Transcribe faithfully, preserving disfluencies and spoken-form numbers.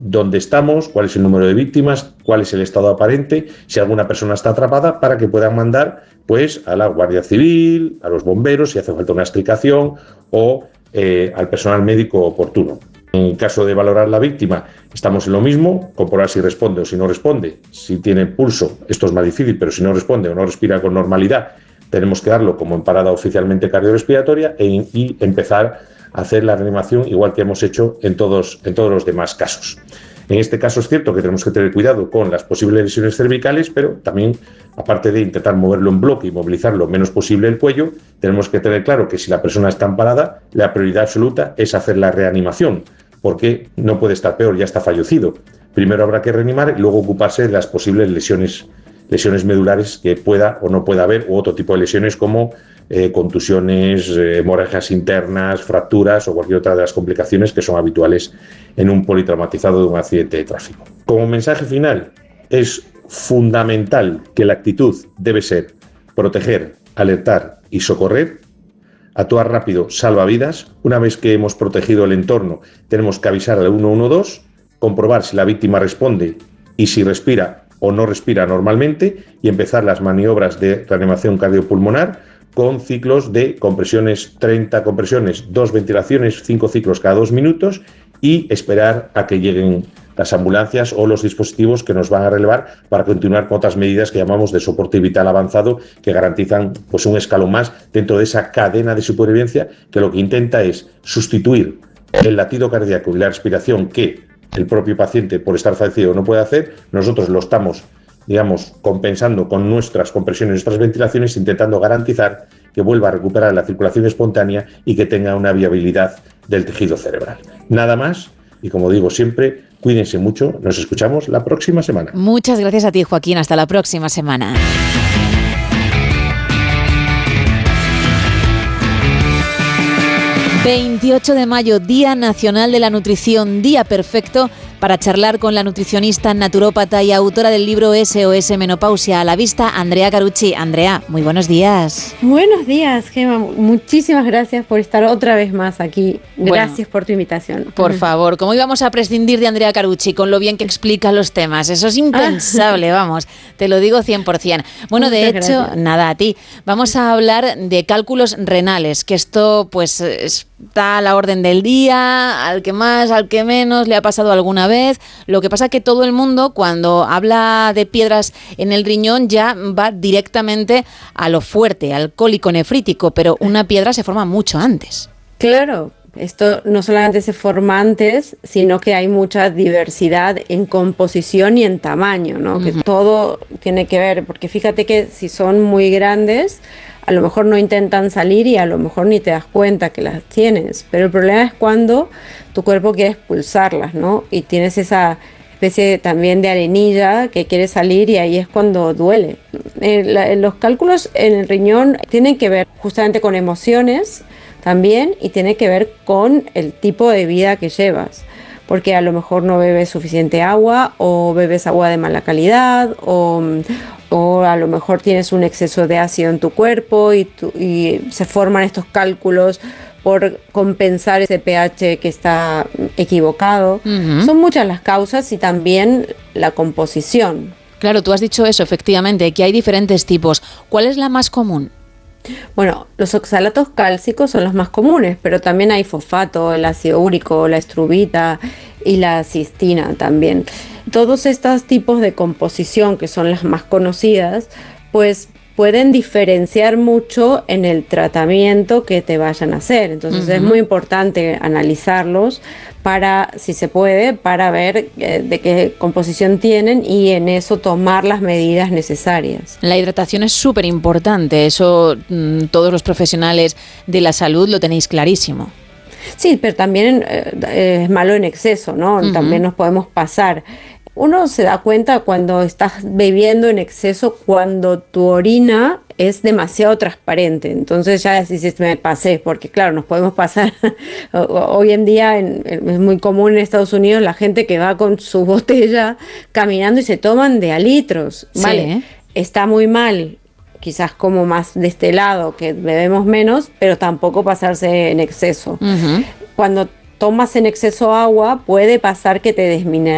dónde estamos, cuál es el número de víctimas, cuál es el estado aparente, si alguna persona está atrapada, para que puedan mandar pues a la Guardia Civil, a los bomberos, si hace falta una explicación, o eh, al personal médico oportuno. En caso de valorar la víctima, estamos en lo mismo, comprobar si responde o si no responde. Si tiene pulso, esto es más difícil, pero si no responde o no respira con normalidad, tenemos que darlo como en parada oficialmente cardiorrespiratoria e, y empezar a hacer la reanimación igual que hemos hecho en todos, en todos los demás casos. En este caso es cierto que tenemos que tener cuidado con las posibles lesiones cervicales, pero también, aparte de intentar moverlo en bloque y movilizar lo menos posible el cuello, tenemos que tener claro que si la persona está amparada, la prioridad absoluta es hacer la reanimación, porque no puede estar peor, ya está fallecido. Primero habrá que reanimar y luego ocuparse de las posibles lesiones, lesiones medulares que pueda o no pueda haber, u otro tipo de lesiones como eh, contusiones, eh, hemorragias internas, fracturas o cualquier otra de las complicaciones que son habituales en un politraumatizado de un accidente de tráfico. Como mensaje final, es fundamental que la actitud debe ser proteger, alertar y socorrer. Actuar rápido salva vidas. Una vez que hemos protegido el entorno, tenemos que avisar al uno uno dos, comprobar si la víctima responde y si respira o no respira normalmente y empezar las maniobras de reanimación cardiopulmonar con ciclos de compresiones, treinta compresiones, dos ventilaciones, cinco ciclos cada dos minutos y esperar a que lleguen las ambulancias o los dispositivos que nos van a relevar para continuar con otras medidas que llamamos de soporte vital avanzado, que garantizan pues un escalón más dentro de esa cadena de supervivencia que lo que intenta es sustituir el latido cardíaco y la respiración que el propio paciente por estar fallecido no puede hacer. Nosotros lo estamos, digamos, compensando con nuestras compresiones, nuestras ventilaciones, intentando garantizar que vuelva a recuperar la circulación espontánea y que tenga una viabilidad del tejido cerebral. Nada más, y como digo siempre, cuídense mucho, nos escuchamos la próxima semana. Muchas gracias a ti, Joaquín, hasta la próxima semana. veintiocho de mayo, Día Nacional de la Nutrición, día perfecto para charlar con la nutricionista, naturópata y autora del libro S O S Menopausia a la vista, Andrea Carucci. Andrea, muy buenos días. Buenos días, Gemma. Muchísimas gracias por estar otra vez más aquí. Gracias bueno, por tu invitación. Por favor, ¿cómo íbamos a prescindir de Andrea Carucci con lo bien que explica los temas? Eso es impensable, ah. vamos, te lo digo cien por ciento. Bueno, Muchas de hecho, gracias. Nada, a ti. Vamos a hablar de cálculos renales, que esto pues está a la orden del día, al que más, al que menos le ha pasado alguna vez. Vez. Lo que pasa es que todo el mundo cuando habla de piedras en el riñón ya va directamente a lo fuerte, al cólico nefrítico, pero una piedra se forma mucho antes. Claro, esto no solamente se forma antes, sino que hay mucha diversidad en composición y en tamaño, ¿no? Uh-huh. Que todo tiene que ver, porque fíjate que si son muy grandes, a lo mejor no intentan salir y a lo mejor ni te das cuenta que las tienes, pero el problema es cuando tu cuerpo quiere expulsarlas, ¿no? Y tienes esa especie también de arenilla que quiere salir y ahí es cuando duele. Eh, la, los cálculos en el riñón tienen que ver justamente con emociones también y tiene que ver con el tipo de vida que llevas. Porque a lo mejor no bebes suficiente agua o bebes agua de mala calidad o, o a lo mejor tienes un exceso de ácido en tu cuerpo y, tu, y se forman estos cálculos por compensar ese pH que está equivocado. Uh-huh. Son muchas las causas y también la composición. Claro, tú has dicho eso, efectivamente, que hay diferentes tipos. ¿Cuál es la más común? Bueno, los oxalatos cálcicos son los más comunes, pero también hay fosfato, el ácido úrico, la estrubita y la cistina también. Todos estos tipos de composición, que son las más conocidas, pues pueden diferenciar mucho en el tratamiento que te vayan a hacer. Entonces uh-huh. es muy importante analizarlos para, si se puede, para ver eh, de qué composición tienen y en eso tomar las medidas necesarias. La hidratación es súper importante, eso mmm, todos los profesionales de la salud lo tenéis clarísimo. Sí, pero también eh, es malo en exceso, ¿no? Uh-huh. También nos podemos pasar. Uno se da cuenta cuando estás bebiendo en exceso, cuando tu orina es demasiado transparente. Entonces ya dices, me pasé, porque claro, nos podemos pasar. Hoy en día en, es muy común en Estados Unidos la gente que va con su botella caminando y se toman de a litros. Vale, sí. Está muy mal. Quizás como más de este lado, que bebemos menos, pero tampoco pasarse en exceso. Uh-huh. Cuando tomas en exceso agua, puede pasar que te desmineralices.